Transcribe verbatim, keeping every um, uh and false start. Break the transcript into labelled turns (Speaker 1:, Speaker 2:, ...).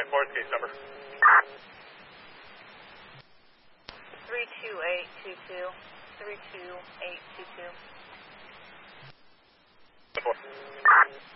Speaker 1: nine four, case number.
Speaker 2: three two eight two two. three two eight two two.
Speaker 1: Four.